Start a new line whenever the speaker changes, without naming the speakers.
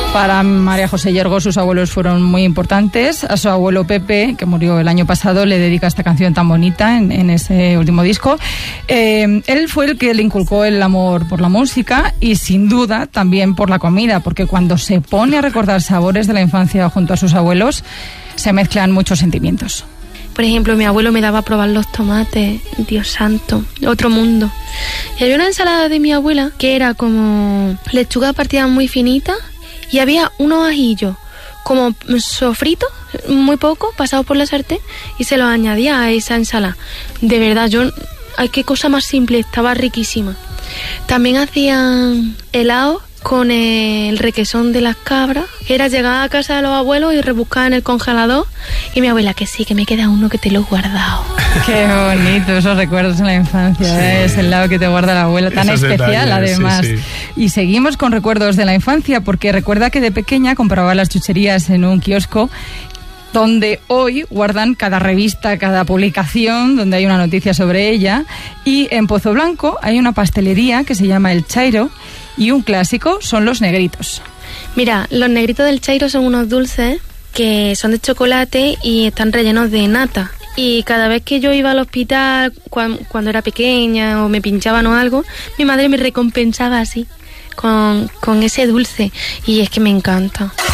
Para María José Yergo, sus abuelos fueron muy importantes. A su abuelo Pepe, que murió el año pasado, le dedica esta canción tan bonita en ese último disco. Él fue el que le inculcó el amor por la música y, sin duda, también por la comida, porque cuando se pone a recordar sabores de la infancia junto a sus abuelos, se mezclan muchos sentimientos.
Por ejemplo, mi abuelo me daba a probar los tomates, Dios santo, otro mundo. Y había una ensalada de mi abuela que era como lechuga partida muy finita y había unos ajillos como sofritos, muy poco, pasados por la sartén, y se los añadía a esa ensalada. De verdad, ay, qué cosa más simple, estaba riquísima. También hacían helado con el requesón de las cabras, que era llegar a casa de los abuelos y rebuscar en el congelador, y mi abuela, que sí, que me queda uno que te lo he guardado.
Qué bonito, esos recuerdos en la infancia, sí. Es el lado que te guarda la abuela, tan esos especial detalles, además. Sí, sí. Y seguimos con recuerdos de la infancia, porque recuerda que de pequeña compraba las chucherías en un kiosco donde hoy guardan cada revista, cada publicación, donde hay una noticia sobre ella. Y en Pozo Blanco hay una pastelería que se llama El Chairo, y un clásico son los negritos.
Mira, los negritos del Chairo son unos dulces que son de chocolate y están rellenos de nata. Y cada vez que yo iba al hospital, cuando era pequeña o me pinchaban o algo, mi madre me recompensaba así, con ese dulce. Y es que me encanta.